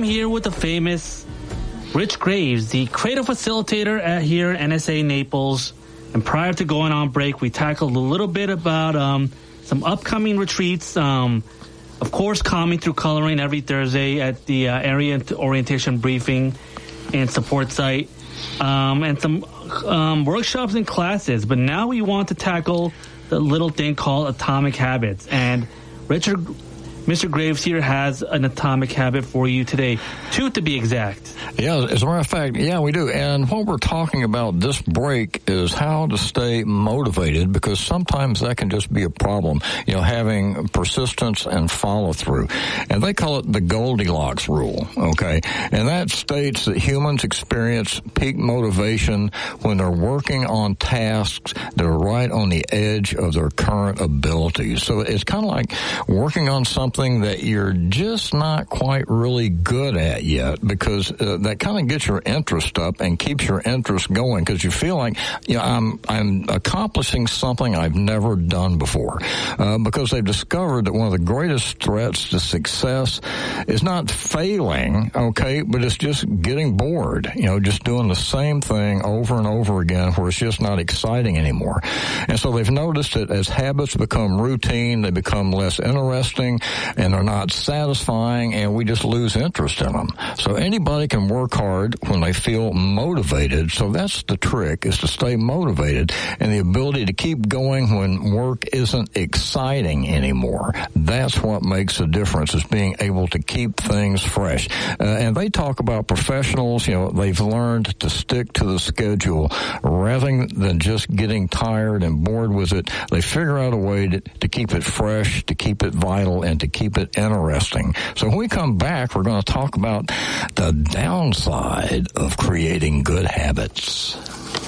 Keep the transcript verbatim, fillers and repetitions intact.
here with the famous Rich Graves, the creative facilitator at here at N S A Naples. And prior to going on break, we tackled a little bit about um, some upcoming retreats. Um, of course, Calming Through Coloring every Thursday at the uh, area orientation briefing and support site. Um, and some um, workshops and classes. But now we want to tackle the little thing called atomic habits. And Richard, Mister Graves here has an atomic habit for you today. Two to be exact. Yeah, as a matter of fact, yeah, we do. And what we're talking about this break is how to stay motivated, because sometimes that can just be a problem, you know, having persistence and follow through. And they call it the Goldilocks rule, okay? And that states that humans experience peak motivation when they're working on tasks that are right on the edge of their current abilities. So it's kind of like working on something that you're just not quite really good at yet, because uh, that kind of gets your interest up and keeps your interest going, because you feel like, you know, I'm I'm accomplishing something I've never done before. Uh, because they've discovered that one of the greatest threats to success is not failing, okay, but it's just getting bored, you know, just doing the same thing over and over again where it's just not exciting anymore. And so they've noticed that as habits become routine, they become less interesting and they're not satisfying, and we just lose interest in them. So anybody can work hard when they feel motivated. So that's the trick, is to stay motivated, and the ability to keep going when work isn't exciting anymore. That's what makes a difference, is being able to keep things fresh. Uh, and they talk about professionals, you know, they've learned to stick to the schedule rather than just getting tired and bored with it. They figure out a way to, to keep it fresh, to keep it vital, and to keep it interesting. So when we come back, we're going to talk about the downside of creating good habits.